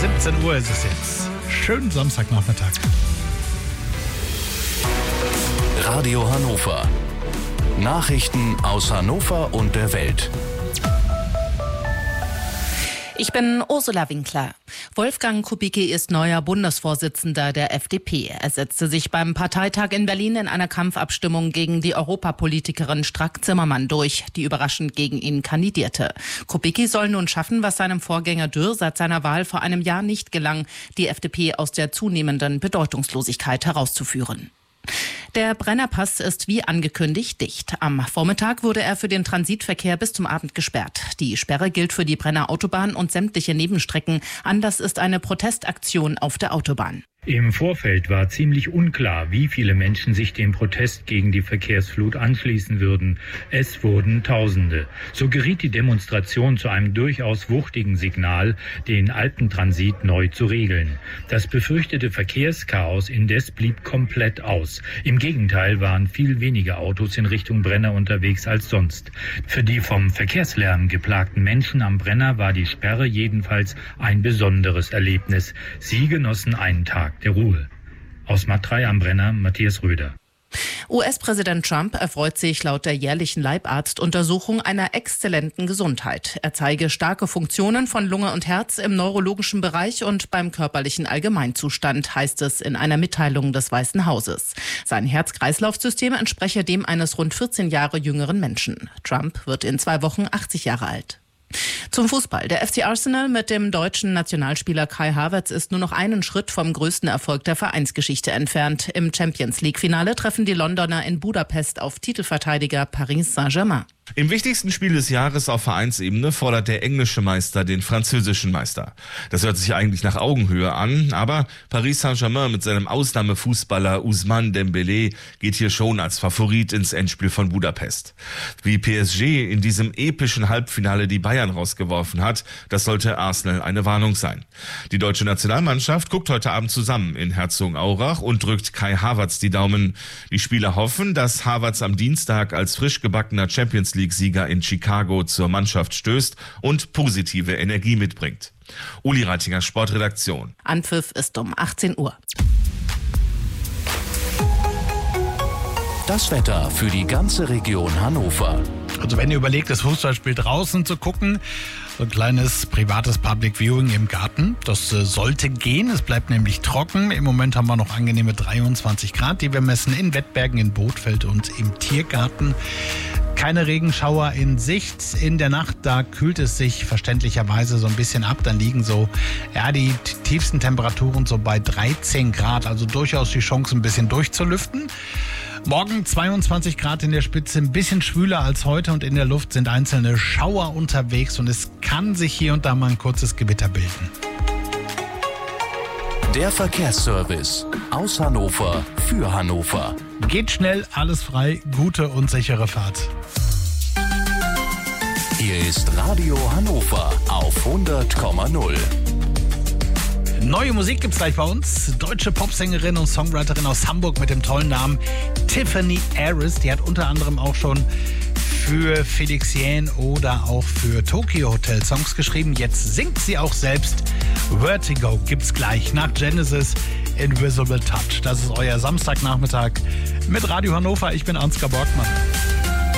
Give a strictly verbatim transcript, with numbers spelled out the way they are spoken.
siebzehn Uhr ist es jetzt. Schönen Samstagnachmittag. Radio Hannover. Nachrichten aus Hannover und der Welt. Ich bin Ursula Winkler. Wolfgang Kubicki ist neuer Bundesvorsitzender der F D P. Er setzte sich beim Parteitag in Berlin in einer Kampfabstimmung gegen die Europapolitikerin Strack-Zimmermann durch, die überraschend gegen ihn kandidierte. Kubicki soll nun schaffen, was seinem Vorgänger Dürr seit seiner Wahl vor einem Jahr nicht gelang, die F D P aus der zunehmenden Bedeutungslosigkeit herauszuführen. Der Brennerpass ist wie angekündigt dicht. Am Vormittag wurde er für den Transitverkehr bis zum Abend gesperrt. Die Sperre gilt für die Brenner Autobahn und sämtliche Nebenstrecken. Anlass ist eine Protestaktion auf der Autobahn. Im Vorfeld war ziemlich unklar, wie viele Menschen sich dem Protest gegen die Verkehrsflut anschließen würden. Es wurden Tausende. So geriet die Demonstration zu einem durchaus wuchtigen Signal, den Alpentransit neu zu regeln. Das befürchtete Verkehrschaos indes blieb komplett aus. Im Gegenteil waren viel weniger Autos in Richtung Brenner unterwegs als sonst. Für die vom Verkehrslärm geplagten Menschen am Brenner war die Sperre jedenfalls ein besonderes Erlebnis. Sie genossen einen Tag der Ruhe. Aus Markt drei am Brenner, Matthias Röder. U S-Präsident Trump erfreut sich laut der jährlichen Leibarztuntersuchung einer exzellenten Gesundheit. Er zeige starke Funktionen von Lunge und Herz im neurologischen Bereich und beim körperlichen Allgemeinzustand, heißt es in einer Mitteilung des Weißen Hauses. Sein Herz-Kreislauf-System entspreche dem eines rund vierzehn Jahre jüngeren Menschen. Trump wird in zwei Wochen achtzig Jahre alt. Zum Fußball. Der F C Arsenal mit dem deutschen Nationalspieler Kai Havertz ist nur noch einen Schritt vom größten Erfolg der Vereinsgeschichte entfernt. Im Champions-League-Finale treffen die Londoner in Budapest auf Titelverteidiger Paris Saint-Germain. Im wichtigsten Spiel des Jahres auf Vereinsebene fordert der englische Meister den französischen Meister. Das hört sich eigentlich nach Augenhöhe an, aber Paris Saint-Germain mit seinem Ausnahmefußballer Ousmane Dembélé geht hier schon als Favorit ins Endspiel von Budapest. Wie P S G in diesem epischen Halbfinale die Bayern rausgeworfen hat, das sollte Arsenal eine Warnung sein. Die deutsche Nationalmannschaft guckt heute Abend zusammen in Herzogenaurach und drückt Kai Havertz die Daumen. Die Spieler hoffen, dass Havertz am Dienstag als frisch gebackener Champions League-Sieger in Chicago zur Mannschaft stößt und positive Energie mitbringt. Uli Reitinger, Sportredaktion. Anpfiff ist um achtzehn Uhr. Das Wetter für die ganze Region Hannover. Also wenn ihr überlegt, das Fußballspiel draußen zu gucken, so ein kleines privates Public Viewing im Garten, das äh, sollte gehen. Es bleibt nämlich trocken. Im Moment haben wir noch angenehme dreiundzwanzig Grad, die wir messen in Wettbergen, in Bothfeld und im Tiergarten. Keine Regenschauer in Sicht. In der Nacht, da kühlt es sich verständlicherweise so ein bisschen ab. Dann liegen so, ja, die tiefsten Temperaturen so bei dreizehn Grad. Also durchaus die Chance, ein bisschen durchzulüften. Morgen zweiundzwanzig Grad in der Spitze, ein bisschen schwüler als heute und in der Luft sind einzelne Schauer unterwegs und es kann sich hier und da mal ein kurzes Gewitter bilden. Der Verkehrsservice aus Hannover für Hannover. Geht schnell, alles frei, gute und sichere Fahrt. Hier ist Radio Hannover auf hundert Komma null. Neue Musik gibt's gleich bei uns. Deutsche Popsängerin und Songwriterin aus Hamburg mit dem tollen Namen Tiffany Aris. Die hat unter anderem auch schon für Felix Jähn oder auch für Tokyo Hotel Songs geschrieben. Jetzt singt sie auch selbst. Vertigo gibt's gleich nach Genesis Invisible Touch. Das ist euer Samstagnachmittag mit Radio Hannover. Ich bin Ansgar Borgmann.